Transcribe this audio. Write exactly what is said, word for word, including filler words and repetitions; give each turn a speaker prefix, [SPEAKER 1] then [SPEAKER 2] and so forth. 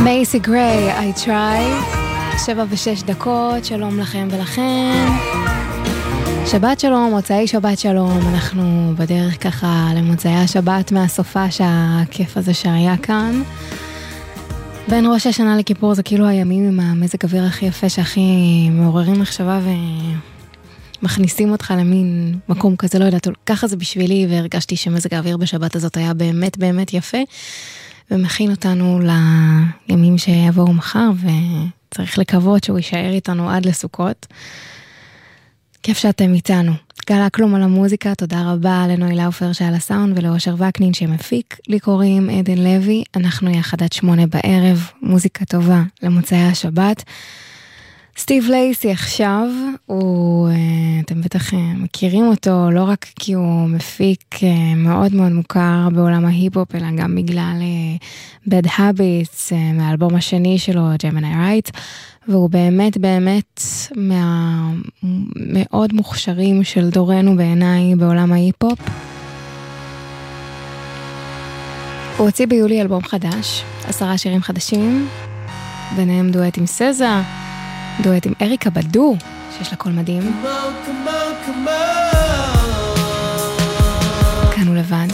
[SPEAKER 1] מייסי גריי, I try, שבע ושש דקות, שלום לכם ולכם. שבת שלום, מוצאי שבת שלום, אנחנו בדרך ככה למוצאי השבת מהסופה שהכיף הזה שהיה כאן. בין ראש השנה לכיפור זה כאילו הימים עם המזג אוויר הכי יפה שהכי מעוררים מחשבה ומכניסים אותך למין מקום כזה, לא יודעת, ככה זה בשבילי, והרגשתי שמזג האוויר בשבת הזאת היה באמת באמת יפה. ומכין אותנו לימים שיבואו מחר, וצריך לקוות שהוא יישאר איתנו עד לסוכות. כיף שאתם איתנו. גלה כלום על המוזיקה, תודה רבה לנוי לאופר שעל הסאונד, ולאושר וקנין שמפיק. לי קוראים עדן לוי, אנחנו יחד עד שמונה בערב, מוזיקה טובה למוצאי השבת. סטיב לייסי עכשיו, הוא, אתם בטח מכירים אותו, לא רק כי הוא מפיק מאוד מאוד מוכר בעולם ההיפ-הופ, אלא גם בגלל Bad Habits, מהאלבום השני שלו, Gemini Rights, והוא באמת באמת מהמאוד מוכשרים של דורנו בעיניי בעולם ההיפ-הופ. הוא הוציא ביולי אלבום חדש, עשרה שירים חדשים, ביניהם דואט עם סזה, דואט עם אריקה בדו, שיש לה קול מדהים. כאן הוא לבד.